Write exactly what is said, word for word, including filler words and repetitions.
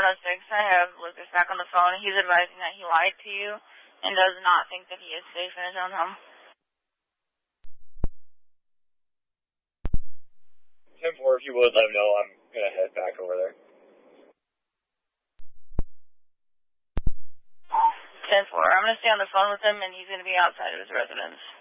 oh six, I have Lucas back on the phone. He's advising that he lied to you and does not think that he is safe in his own home. ten four, if you would, let him know I'm going to head back over there. ten four, I'm going to stay on the phone with him, and he's going to be outside of his residence.